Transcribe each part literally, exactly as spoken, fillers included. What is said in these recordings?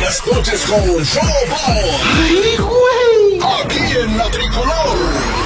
las noches con Showboy. ¡Ay, güey! Aquí en La Tricolor.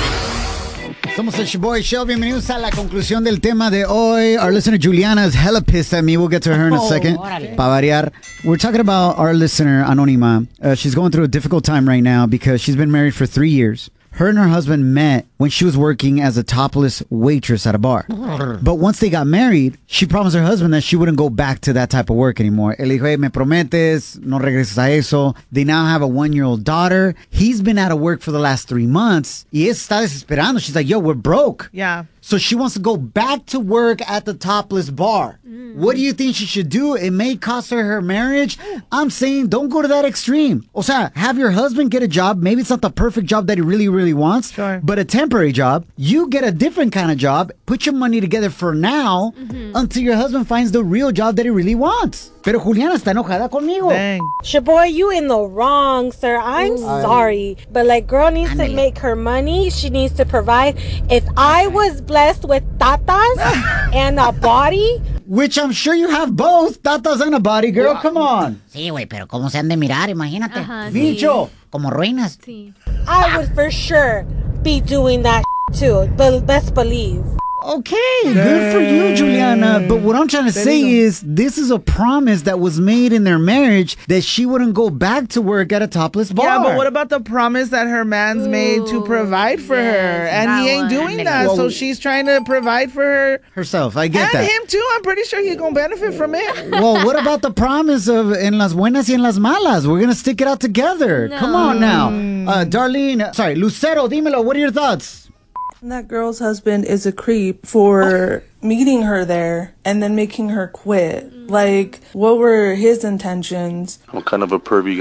Somos el Showboy Show. Bienvenidos a la conclusión del tema de hoy. Our listener Juliana is hella pissed at me. We'll get to her in a second. Oh, Pa variar. We're talking about our listener, Anónima. Uh, she's going through a difficult time right now because she's been married for three years. Her and her husband met when she was working as a topless waitress at a bar. But once they got married, she promised her husband that she wouldn't go back to that type of work anymore. Él dijo, hey, me prometes, no regresas a eso. They now have a one-year-old daughter. He's been out of work for the last three months. Y ella está desesperando. She's like, yo, we're broke. Yeah. So she wants to go back to work at the topless bar. Mm. What do you think she should do? It may cost her her marriage. I'm saying don't go to that extreme. O sea, have your husband get a job. Maybe it's not the perfect job that he really, really wants, sure. but a temporary job. You get a different kind of job. Put your money together for now mm-hmm. until your husband finds the real job that he really wants. Pero Juliana está enojada conmigo. Dang. Shaboy, you in the wrong, sir. I'm Ooh. sorry. But, like, girl needs Andale. to make her money. She needs to provide. If I was blessed with tatas and a body... Which I'm sure you have both, tatas and a body, girl. Come on. Sí, güey, pero ¿cómo se han de mirar? Imagínate. Ajá, Bicho. Sí. Como ruinas. Sí. I would for sure be doing that too. But best believe. Okay, good for you, Juliana. But what I'm trying to say is this is a promise that was made in their marriage that she wouldn't go back to work at a topless bar. Yeah, but what about the promise that her man's Ooh, made to provide for yes, her? And he ain't doing one. that, well, so she's trying to provide for her. Herself, I get and that. And him too, I'm pretty sure he's going to benefit from it. Well, what about the promise of en las buenas y en las malas? We're going to stick it out together. No. Come on now. Uh, Darlene, sorry, Lucero, dímelo, what are your thoughts? That girl's husband is a creep for meeting her there and then making her quit. Like, what were his intentions? I'm kind of a pervy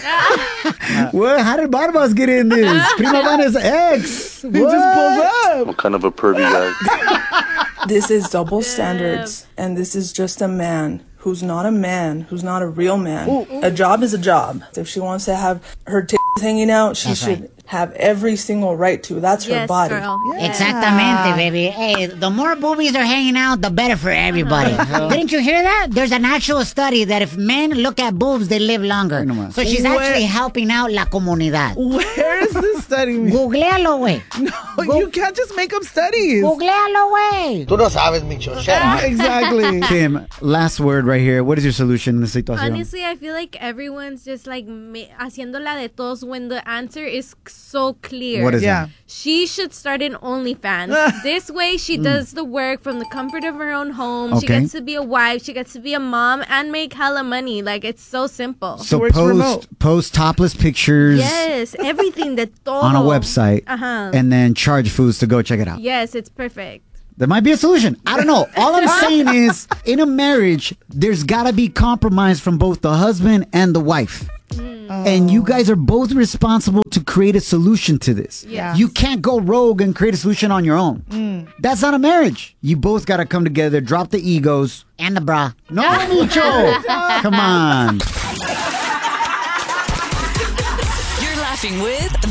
guy. Well, how did Barbas get in this? Prima Vanna's ex. He just pulled up. I'm kind of a pervy guy. This is double standards, and this is just a man who's not a man, who's not a real man. Ooh, ooh. A job is a job. If she wants to have her titties hanging out, she That's should... Right. have every single right to. That's her yes, body. Girl. Yeah. Exactamente, baby. Hey, the more boobies are hanging out, the better for everybody. Didn't you hear that? There's an actual study that if men look at boobs, they live longer. So she's Where? actually helping out la comunidad. Where is this study? Googlealo, güey. No, Go- you can't just make up studies. Googlealo, güey. Tú no sabes, Micho. Shut up. Exactly. Kim, last word right here. What is your solution in this situation? Honestly, I feel like everyone's just like me- haciéndola de todos when the answer is so clear. What is yeah. that? She should start an OnlyFans. This way, she does the work from the comfort of her own home. Okay. She gets to be a wife. She gets to be a mom and make hella money. Like, it's so simple. So Works post remote. post topless pictures. Yes, everything that todo. On a website. Uh-huh. And then charge foods to go check it out. Yes, it's perfect. There might be a solution. I don't know. All I'm saying is, in a marriage, there's got to be compromise from both the husband and the wife. Mm. Oh. And you guys are both responsible to create a solution to this. Yes. You can't go rogue and create a solution on your own. Mm. That's not a marriage. You both got to come together, drop the egos. And the bra. No, Micho. Come on. You're laughing with